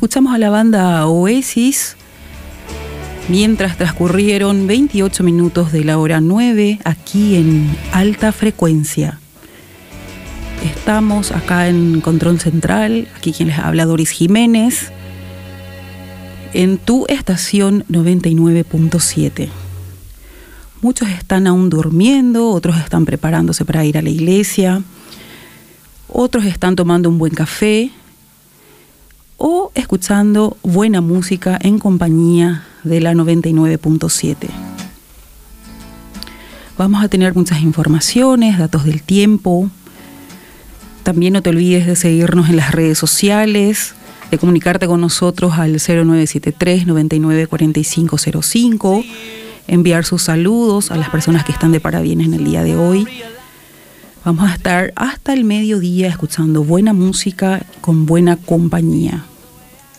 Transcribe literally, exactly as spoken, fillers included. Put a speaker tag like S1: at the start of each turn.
S1: Escuchamos a la banda Oasis mientras transcurrieron veintiocho minutos de la hora nueve aquí en Alta Frecuencia. Estamos acá en Control Central, aquí quien les habla Doris Jiménez, en tu estación noventa y nueve punto siete. Muchos están aún durmiendo, otros están preparándose para ir a la iglesia, otros están tomando un buen café o escuchando buena música en compañía de la noventa y nueve punto siete. Vamos a tener muchas informaciones, datos del tiempo. También no te olvides de seguirnos en las redes sociales, de comunicarte con nosotros al cero nueve siete tres, noventa y nueve, cuarenta y cinco cero cinco, enviar sus saludos a las personas que están de parabienes en el día de hoy. Vamos a estar hasta el mediodía escuchando buena música con buena compañía.